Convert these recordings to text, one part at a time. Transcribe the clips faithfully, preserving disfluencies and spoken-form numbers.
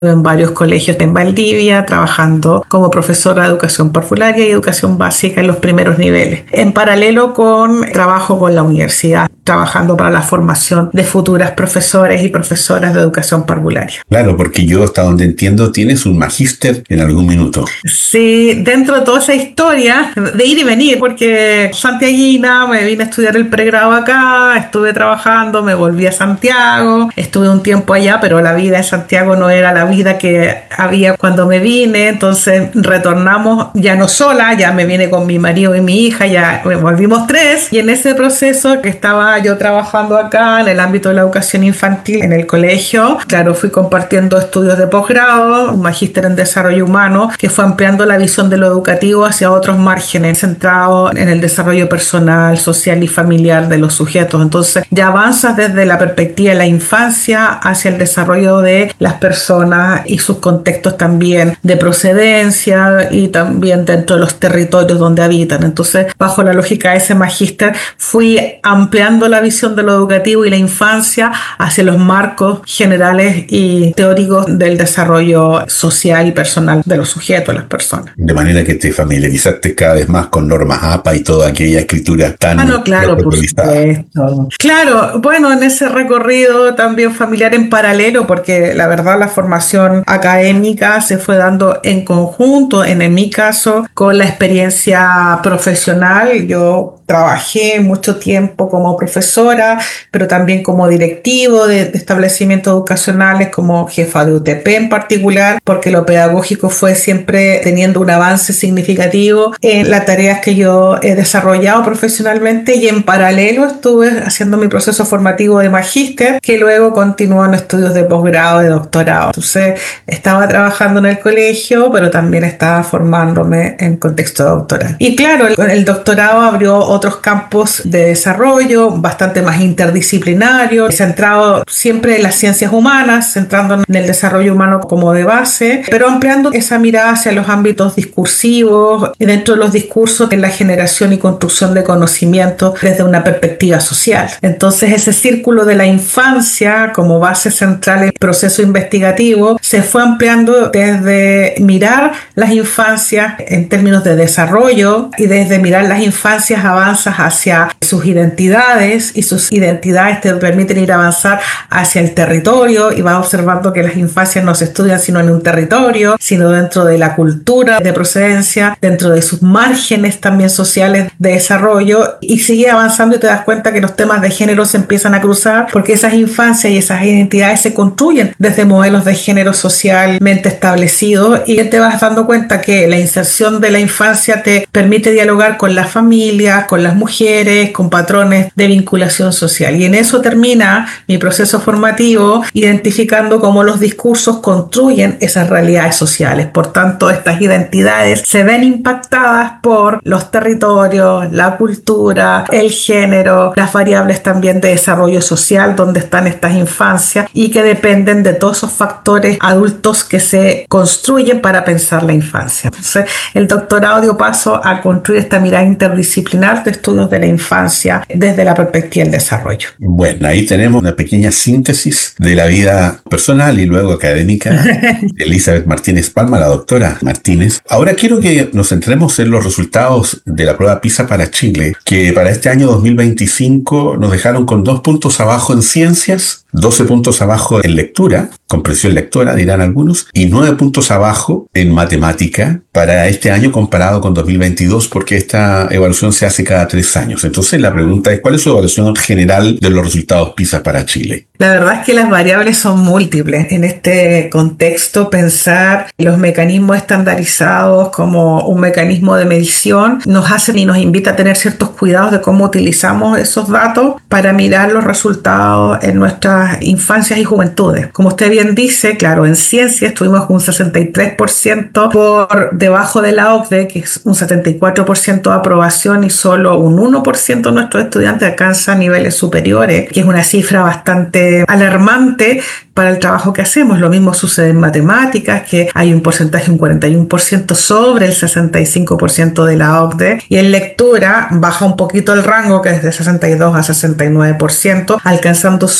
en varios colegios en Valdivia, trabajando como profesora de educación parvularia y educación básica en los primeros niveles. En paralelo con trabajo con la universidad, trabajando para la formación de futuras profesores y profesoras de educación parvularia. Claro, porque yo hasta donde entiendo tienes un magíster en algún minuto. Sí, dentro de toda esa historia de ir y venir, porque santiaguina, me vine a estudiar el pregrado acá, estuve trabajando, me volví a Santiago, estuve un tiempo allá, pero la vida en Santiago no era la vida que había cuando me vine, entonces retornamos ya no sola, ya me vine con mi marido y mi hija, ya volvimos tres, y en ese proceso que estaba yo trabajando acá en el ámbito de la educación infantil en el colegio, claro, fui compartiendo estudios de posgrado, un magíster en desarrollo humano, que fue ampliando la visión de lo educativo hacia otros márgenes, centrado en el desarrollo personal, social y familiar de los sujetos. Entonces ya avanzas desde la perspectiva de la infancia hacia el desarrollo de las personas y sus contextos también de procedencia y también dentro de los territorios donde habitan. Entonces, bajo la lógica de ese magíster, fui ampliando la visión de lo educativo y la infancia hacia los marcos generales y teóricos del desarrollo social y personal de los sujetos, las personas. De manera que te familiarizaste cada vez más con normas A P A y toda aquella escritura tan ah, no, claro, por supuesto. Claro, bueno, en ese recorrido también familiar en paralelo, porque la verdad la formación académica se fue dando en conjunto, en, en mi caso, con la experiencia profesional. Yo trabajé mucho tiempo como profesora, pero también como directivo de, de establecimientos educacionales, como jefa de U T P en particular, porque lo pedagógico fue siempre teniendo un avance significativo en las tareas que yo he desarrollado profesionalmente, y en paralelo estuve haciendo mi proceso formativo de magíster, que luego continuó en estudios de posgrado, de doctorado. Entonces estaba trabajando en el colegio, pero también estaba formándome en contexto doctoral. Y claro, el, el doctorado abrió otros campos de desarrollo bastante más interdisciplinarios, centrado siempre en las ciencias humanas, centrándonos en el desarrollo humano como de base, pero ampliando esa mirada hacia los ámbitos discursivos y dentro de los discursos en la generación y construcción de conocimiento desde una perspectiva social. Entonces ese círculo de la infancia como base central del proceso investigativo se fue ampliando desde mirar las infancias en términos de desarrollo y desde mirar las infancias avanzas hacia sus identidades, y sus identidades te permiten ir a avanzar hacia el territorio, y vas observando que las infancias no se estudian sino en un territorio, sino dentro de la cultura de procedencia, dentro de sus márgenes también sociales de desarrollo, y sigue avanzando y te das cuenta que los temas de género se empiezan a cruzar, porque esas infancias y esas identidades se construyen desde modelos de género socialmente establecidos, y te vas dando cuenta que la inserción de la infancia te permite dialogar con la familia, con las mujeres, con patrones de vinculación social. Y en eso termina mi proceso formativo, identificando cómo los discursos construyen esas realidades sociales. Por tanto, estas identidades se ven impactadas por los territorios, la cultura, el género, las variables también de desarrollo social donde están estas infancias, y que dependen de todos esos factores adultos que se construyen para pensar la infancia. Entonces, el doctorado dio paso a construir esta mirada interdisciplinar de estudios de la infancia desde la perspectiva del desarrollo. Bueno, ahí tenemos una pequeña síntesis de la vida personal y luego académica de Elizabeth Martínez Palma, la doctora Martínez. Ahora quiero que nos centremos en los resultados de la prueba PISA para Chile, que para este año dos mil veinticinco nos dejaron con dos puntos abajo en ciencias, doce puntos abajo en lectura, comprensión lectora dirán algunos, y nueve puntos abajo en matemática para este año comparado con dos mil veintidós, porque esta evaluación se hace cada tres años. Entonces la pregunta es, ¿cuál es su evaluación general de los resultados PISA para Chile? La verdad es que las variables son múltiples. En este contexto, pensar los mecanismos estandarizados como un mecanismo de medición nos hace y nos invita a tener ciertos cuidados de cómo utilizamos esos datos para mirar los resultados en nuestras infancias y juventudes. Como usted bien dice, claro, en ciencia estuvimos con un sesenta y tres por ciento por debajo de la O C D E, que es un setenta y cuatro por ciento de aprobación, y solo un uno por ciento de nuestros estudiantes alcanzan niveles superiores, que es una cifra bastante alarmante para el trabajo que hacemos. Lo mismo sucede en matemáticas, que hay un porcentaje, un cuarenta y uno por ciento sobre el sesenta y cinco por ciento de la O C D E, y en lectura baja un poquito el rango, que es de sesenta y dos a sesenta y nueve por ciento, alcanzando solo el dos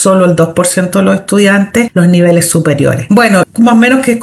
por ciento de los estudiantes los niveles superiores. Bueno, más o menos que